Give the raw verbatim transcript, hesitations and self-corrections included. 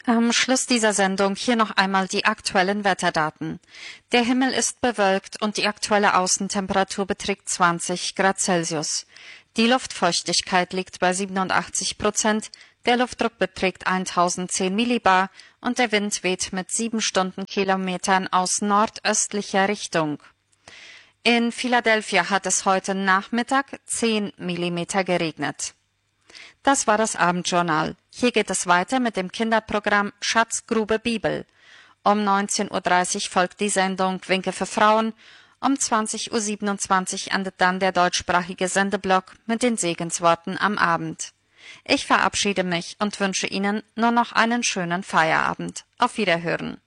Am Schluss dieser Sendung hier noch einmal die aktuellen Wetterdaten. Der Himmel ist bewölkt und die aktuelle Außentemperatur beträgt zwanzig Grad Celsius. Die Luftfeuchtigkeit liegt bei siebenundachtzig Prozent, der Luftdruck beträgt tausendzehn Millibar und der Wind weht mit sieben Stundenkilometern aus nordöstlicher Richtung. In Philadelphia hat es heute Nachmittag zehn Millimeter geregnet. Das war das Abendjournal. Hier geht es weiter mit dem Kinderprogramm Schatzgrube Bibel. Um neunzehn Uhr dreißig folgt die Sendung Winke für Frauen. Um zwanzig Uhr siebenundzwanzig endet dann der deutschsprachige Sendeblock mit den Segensworten am Abend. Ich verabschiede mich und wünsche Ihnen nur noch einen schönen Feierabend. Auf Wiederhören.